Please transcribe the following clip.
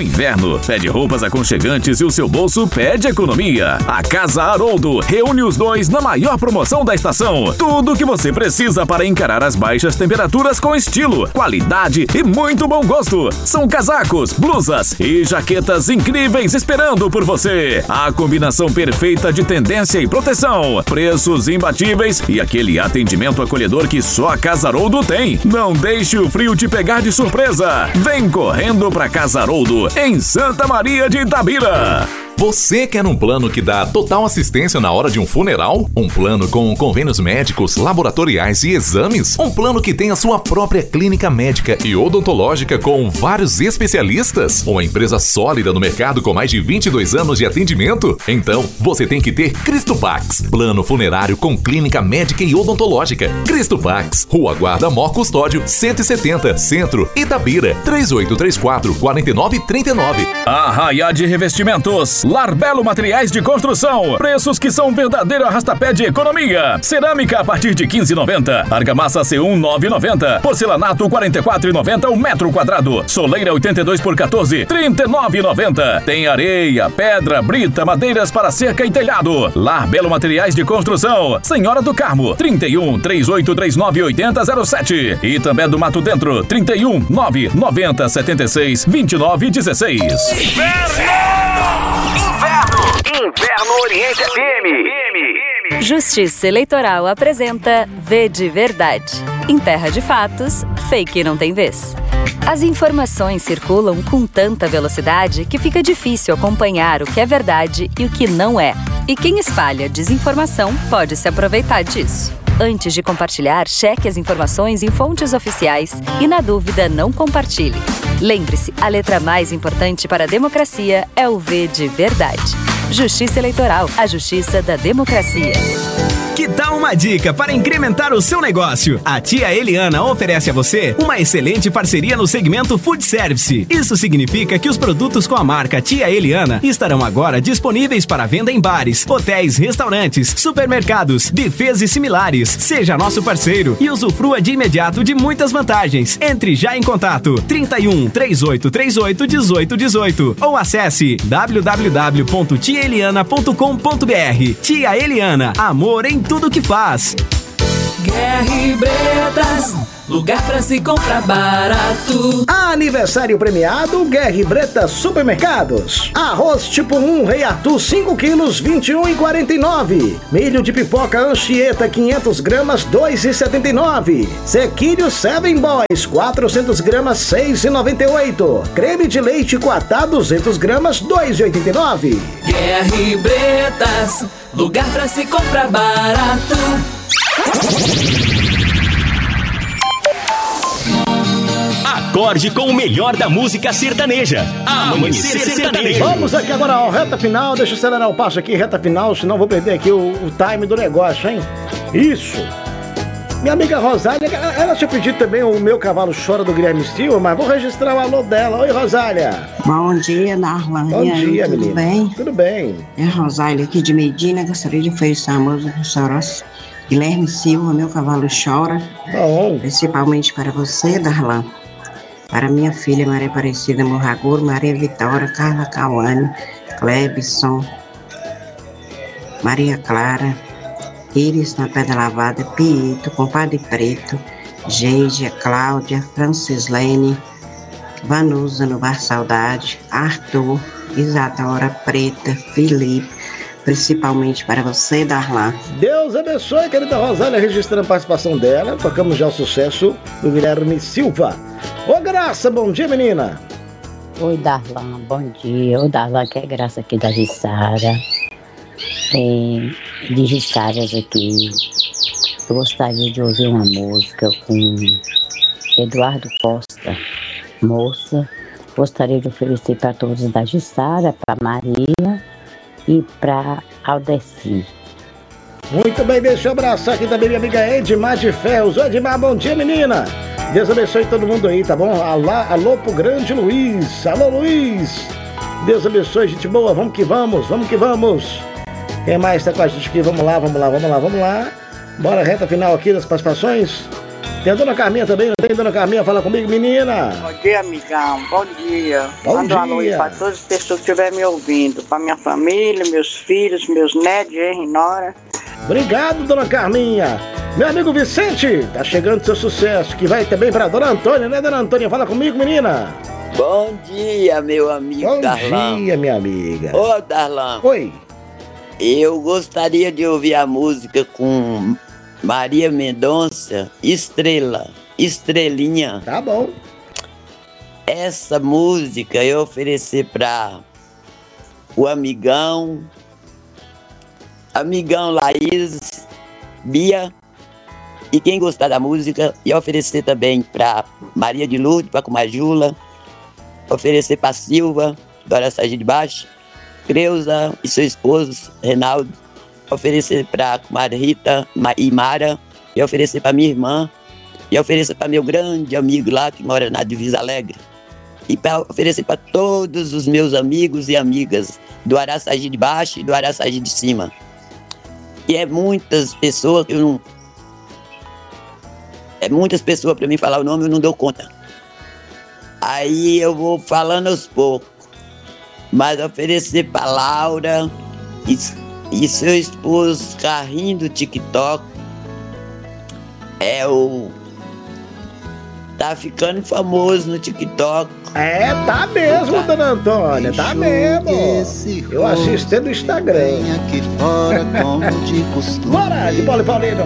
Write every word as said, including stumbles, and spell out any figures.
inverno pede roupas aconchegantes e o seu bolso pede economia. A Casa Haroldo reúne os dois na maior promoção da estação. Tudo o que você precisa para encarar as baixas temperaturas com estilo, qualidade e muito bom gosto. São casacos, blusas e jaquetas incríveis esperando por você. A combinação perfeita de tendência e proteção, preços imbatíveis e aquele atendimento acolhedor que só a Casa Haroldo tem. Não deixe o frio te pegar de surpresa. Vem correndo pra Casa Haroldo, em Santa Maria de Itabira. Você quer um plano que dá total assistência na hora de um funeral? Um plano com convênios médicos, laboratoriais e exames? Um plano que tem a sua própria clínica médica e odontológica com vários especialistas? Uma empresa sólida no mercado com mais de vinte e dois anos de atendimento? Então, você tem que ter Cristopax. Plano funerário com clínica médica e odontológica. Cristopax, Rua Guarda Mor Custódio, cento e setenta, Centro, Itabira, três oito três quatro, quatro nove três nove. Arraiá de Revestimentos, Larbelo Materiais de Construção, preços que são um verdadeiro arrastapé de economia. Cerâmica a partir de quinze reais e noventa centavos, argamassa C um nove reais e noventa centavos, porcelanato quarenta e quatro reais e noventa centavos o metro quadrado, soleira oitenta e dois por quatorze reais, trinta e nove reais e noventa centavos. Tem areia, pedra, brita, madeiras para cerca e telhado. Larbelo Materiais de Construção, Senhora do Carmo, trinta e um, três oito três nove, oito zero zero sete. E também do Mato Dentro, trinta e um, nove noventa, setenta e seis, vinte e nove dezesseis. Inverno! Inverno Oriente F M. Justiça Eleitoral apresenta V de Verdade. Em terra de fatos, fake não tem vez. As informações circulam com tanta velocidade que fica difícil acompanhar o que é verdade e o que não é. E quem espalha desinformação pode se aproveitar disso. Antes de compartilhar, cheque as informações em fontes oficiais e, na dúvida, não compartilhe. Lembre-se, a letra mais importante para a democracia é o V de Verdade. Justiça Eleitoral, a justiça da democracia. Que tal uma dica para incrementar o seu negócio? A Tia Eliana oferece a você uma excelente parceria no segmento Food Service. Isso significa que os produtos com a marca Tia Eliana estarão agora disponíveis para venda em bares, hotéis, restaurantes, supermercados, buffets e similares. Seja nosso parceiro e usufrua de imediato de muitas vantagens. Entre já em contato trinta e um, três oito três oito, dezoito dezoito ou acesse w w w ponto tia eliana ponto com ponto b r. Tia Eliana, amor em tudo que faz. Guerra e Bretas, lugar pra se comprar barato. Aniversário premiado Guerra e Bretas Supermercados. Arroz tipo um Rei Arthur cinco quilos, vinte e um reais e quarenta e nove centavos. Milho de pipoca Anchieta quinhentas gramas, dois reais e setenta e nove centavos. Sequilho Seven Boys quatrocentas gramas, seis reais e noventa e oito centavos. Creme de leite Quatá duzentas gramas, dois reais e oitenta e nove centavos. Guerra e Bretas, lugar pra se comprar barato. Acorde com o melhor da música sertaneja. Amanhecer Sertanejo. Vamos aqui agora ao reta final. Deixa eu acelerar o passo aqui, reta final, senão vou perder aqui o, o time do negócio, hein? Isso! Minha amiga Rosália, ela, ela tinha pedido também o Meu Cavalo Chora do Guilherme Silva, mas vou registrar o alô dela. Oi, Rosália! Bom dia, Darlan. Bom dia, tudo menina. bem? Tudo bem. É a Rosália aqui de Medina, gostaria de oferecer a música do Soros. Guilherme Silva, Meu Cavalo Chora. Bom. Principalmente para você, Darlan. Para minha filha Maria Aparecida Morraguro, Maria Vitória, Carla Cauane, Clebson, Maria Clara, Iris na Pedra Lavada, Pietro, Compadre Preto, Geide, Cláudia, Francislene, Vanusa no Bar Saudade, Arthur, Isadora Preta, Felipe, principalmente para você, Darlan. Deus abençoe, querida Rosália, registrando a participação dela. Tocamos já o sucesso do Guilherme Silva. Ô, Graça, bom dia, menina. Oi, Darlan, bom dia. Ô, Darlan, que é Graça aqui da Jussara. Tem de Jussaras aqui. Eu gostaria de ouvir uma música com Eduardo Costa, Moça. Gostaria de oferecer para todos da Jussara, para Maria e para Aldeci. Muito bem, deixa eu abraçar aqui também minha amiga Edmar de Ferros. Ô, Edmar, bom dia, menina. Deus abençoe todo mundo aí, tá bom? Alô, alô pro grande Luiz. Alô, Luiz. Deus abençoe, gente boa. Vamos que vamos, vamos que vamos. Quem mais tá com a gente aqui? Vamos lá, vamos lá, vamos lá, vamos lá. Bora, reta final aqui das participações. Tem a dona Carminha também, não tem, dona Carminha? Fala comigo, menina. Bom dia, amigão. Bom dia. Bom Manda um alô dia. para todas as pessoas que estiverem me ouvindo. Para minha família, meus filhos, meus netos, genro e nora. Obrigado, dona Carminha. Meu amigo Vicente, tá chegando seu sucesso, que vai também pra dona Antônia, né, dona Antônia? Fala comigo, menina. Bom dia, meu amigo Bom Darlan. dia, minha amiga. Ô, Darlan. Oi. Eu gostaria de ouvir a música com Maria Mendonça, Estrela, Estrelinha. Tá bom. Essa música eu oferecer pra o amigão, amigão Laís, Bia, e quem gostar da música, e oferecer também pra Maria de Lourdes, pra Comajula, oferecer pra Silva, Dora Sargento de Baixo, Creuza e seu esposo, Reinaldo, oferecer pra comadre Rita e Mara, e oferecer pra minha irmã, e oferecer pra meu grande amigo lá que mora na Divisa Alegre, e pra oferecer pra todos os meus amigos e amigas do Araçagi de Baixo e do Araçagi de Cima. E é muitas pessoas que eu não... É muitas pessoas pra mim falar o nome, eu não dou conta. Aí eu vou falando aos poucos. Mas oferecer pra Laura e, e seu esposo Carrinho do TikTok. É o... Tá ficando famoso no TikTok. É, tá mesmo, tá. Dona Antônia, tá mesmo. Eu assisto no Instagram. Aqui fora como de costume. Bora, de Paulo e Paulino.